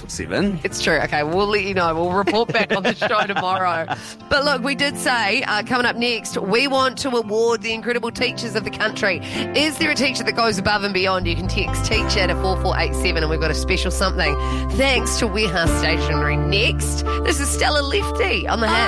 7. It's true. Okay, we'll let you know. We'll report back on the show tomorrow. But look, we did say, coming up next, we want to award the incredible teachers of the country. Is there a teacher that goes above and beyond? You can text teacher to 4487 and we've got a special something. Thanks to Warehouse Stationery. Next, this is Stella Lefty on the Hit.